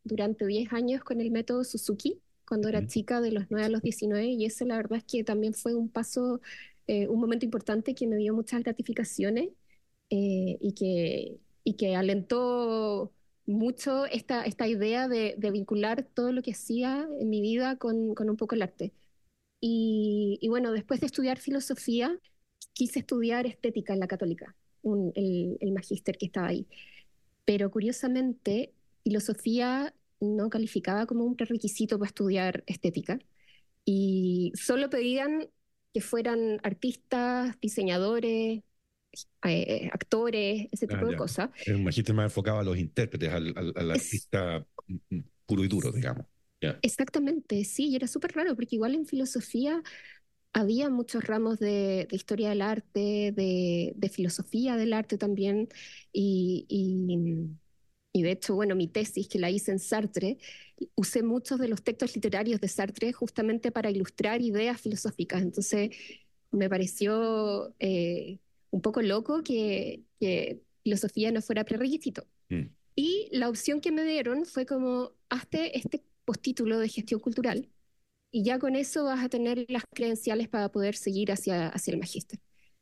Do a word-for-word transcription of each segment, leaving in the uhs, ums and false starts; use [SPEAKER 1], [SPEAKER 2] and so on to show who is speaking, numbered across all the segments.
[SPEAKER 1] durante diez años con el método Suzuki, cuando era
[SPEAKER 2] Ujú.
[SPEAKER 1] chica, de los nueve a los diecinueve, y ese la verdad es que también fue un paso, eh, un momento importante que me dio muchas gratificaciones eh, y, que, y que alentó mucho esta, esta idea de, de vincular todo lo que hacía en mi vida con, con un poco el arte. Y, y bueno, después de estudiar filosofía, quise estudiar estética en la Católica, un- el, el magíster que estaba ahí. Pero curiosamente, filosofía no calificaba como un prerequisito para estudiar estética y solo pedían que fueran artistas, diseñadores, eh, actores, ese
[SPEAKER 2] Ah,
[SPEAKER 1] tipo de
[SPEAKER 2] ya.
[SPEAKER 1] cosas.
[SPEAKER 2] Es un magíster más enfocado a los intérpretes, al, al, al
[SPEAKER 1] Es
[SPEAKER 2] artista mm, mm, puro y duro, digamos. Ya.
[SPEAKER 1] exactamente, sí, y era súper raro porque igual en filosofía había muchos ramos de, de historia del arte, de, de filosofía del arte también, y, y, y de hecho, bueno, mi tesis que la hice en Sartre, usé muchos de los textos literarios de Sartre justamente para ilustrar ideas filosóficas. Entonces, me pareció eh, un poco loco que, que filosofía no fuera prerequisito.
[SPEAKER 2] Mm.
[SPEAKER 1] Y la opción que me dieron fue como, hazte este postítulo de gestión cultural y ya con eso vas a tener las credenciales para poder seguir hacia, hacia el magíster.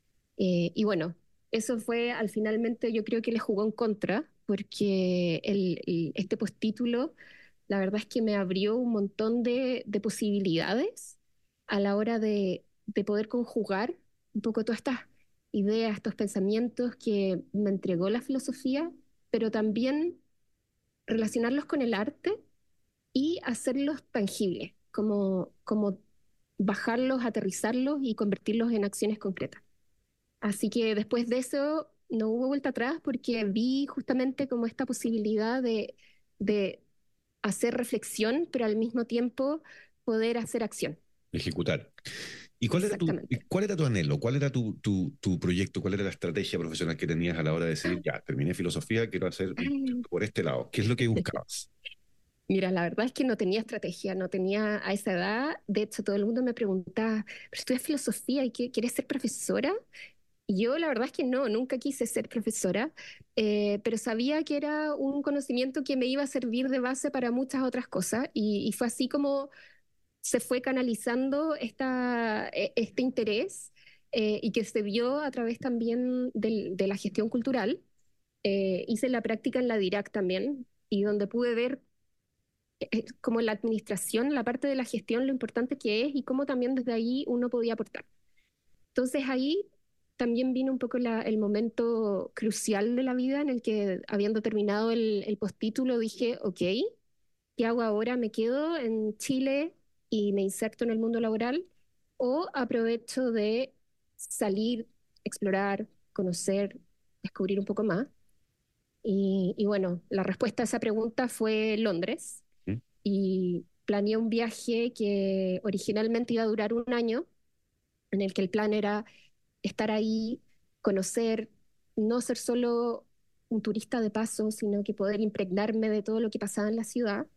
[SPEAKER 1] Eh, y bueno, eso fue al finalmente yo creo que le jugó en contra, porque el, el- este postítulo, la verdad es que me abrió un montón de, de posibilidades a la hora de, de poder conjugar un poco todas estas ideas, estos pensamientos que me entregó la filosofía, pero también relacionarlos con el arte y hacerlos tangibles, como, como bajarlos, aterrizarlos y convertirlos en acciones concretas. Así que después de eso no hubo vuelta atrás porque vi justamente como esta posibilidad de, de hacer reflexión, pero al mismo tiempo poder hacer acción.
[SPEAKER 2] Ejecutar. ¿Y cuál era tu, y
[SPEAKER 1] Exactamente.
[SPEAKER 2] cuál era tu anhelo? ¿Cuál era tu, tu, tu proyecto? ¿Cuál era la estrategia profesional que tenías a la hora de decir, ya, terminé filosofía, quiero hacer un proyecto por este lado? ¿Qué es lo que buscabas?
[SPEAKER 1] Mira, la verdad es que no tenía estrategia, no tenía a esa edad. De hecho, todo el mundo me preguntaba, ¿pero estudias filosofía y qué, quieres ser profesora? Y yo la verdad es que no, nunca quise ser profesora, eh, pero sabía que era un conocimiento que me iba a servir de base para muchas otras cosas y, y fue así como se fue canalizando esta, e- este interés eh, y que se vio a través también del- de la gestión cultural. Eh, hice la práctica en la DIRAC también y donde pude ver eh, como la administración, la parte de la gestión, lo importante que es y cómo también desde ahí uno podía aportar. Entonces ahí también vino un poco la- el momento crucial de la vida en el que, habiendo terminado el, el postítulo, dije, ok, ¿qué hago ahora? ¿Me quedo en Chile y me inserto en el mundo laboral? ¿O aprovecho de salir, explorar, conocer, descubrir un poco más? Y, y bueno, la respuesta a esa pregunta fue Londres
[SPEAKER 2] ¿Mm?
[SPEAKER 1] y planeé un viaje que originalmente iba a durar un año, en el que el plan era estar ahí, conocer, no ser solo un turista de paso, sino que poder impregnarme de todo lo que pasaba en la ciudad.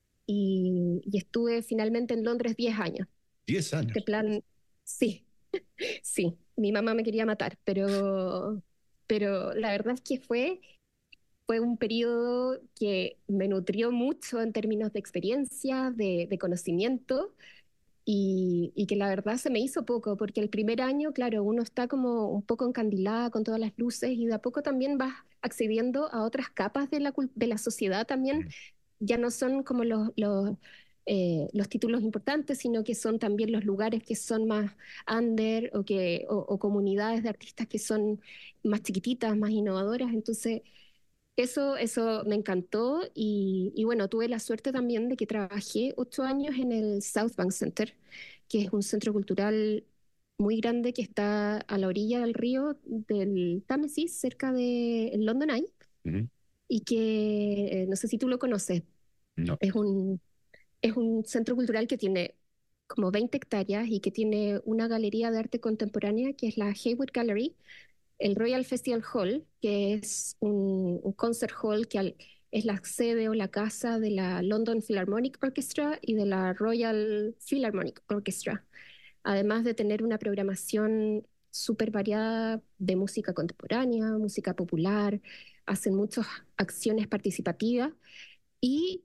[SPEAKER 1] Y, y estuve finalmente en Londres diez años.
[SPEAKER 2] Diez
[SPEAKER 1] Este
[SPEAKER 2] años.
[SPEAKER 1] plan, sí, sí, mi mamá me quería matar, pero, pero la verdad es que fue, fue un periodo que me nutrió mucho en términos de experiencia, de, de conocimiento, y, y que la verdad se me hizo poco, porque el primer año, claro, uno está como un poco encandilada con todas las luces y de a poco también vas accediendo a otras capas de la, cul- de la sociedad también.
[SPEAKER 2] Mm.
[SPEAKER 1] Ya no son como los, los, eh, los títulos importantes, sino que son también los lugares que son más under o, que, o, o comunidades de artistas que son más chiquititas, más innovadoras. Entonces, eso, eso me encantó y, y bueno, tuve la suerte también de que trabajé ocho años en el South Bank Center, que es un centro cultural muy grande que está a la orilla del río del Támesis, cerca de London Eye,
[SPEAKER 2] Ujú.
[SPEAKER 1] y que eh, no sé si tú lo conoces,
[SPEAKER 2] No.
[SPEAKER 1] es un, es un centro cultural que tiene como veinte hectáreas y que tiene una galería de arte contemporánea que es la Hayward Gallery, el Royal Festival Hall, que es un, un concert hall que al- es la sede o la casa de la London Philharmonic Orchestra y de la Royal Philharmonic Orchestra, además de tener una programación súper variada de música contemporánea, música popular, hacen muchas acciones participativas y